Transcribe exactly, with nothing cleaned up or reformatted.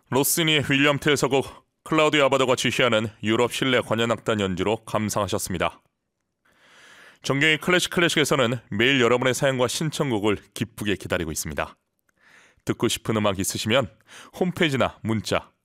로시니의 윌리엄 텔 서곡 클라우디오 아바도가 지휘하는 유럽 실내 관현악단 연주로 감상하셨습니다. 정경의 클래식 클래식에서는 매일 여러분의 사연과 신청곡을 기쁘게 기다리고 있습니다. 듣고 싶은 음악 있으시면 홈페이지나 문자